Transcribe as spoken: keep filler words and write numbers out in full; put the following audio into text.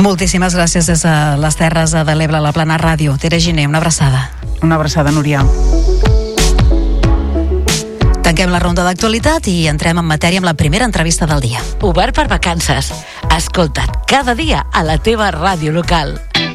Moltíssimes gràcies des de les Terres de l'Ebre, a la Plana Ràdio. Tere Giner, una abraçada. Una abraçada, Núria. Tanquem la ronda d'actualitat i entrem en matèria amb la primera entrevista del dia. Obert per vacances. Escolta't cada dia a la teva ràdio local.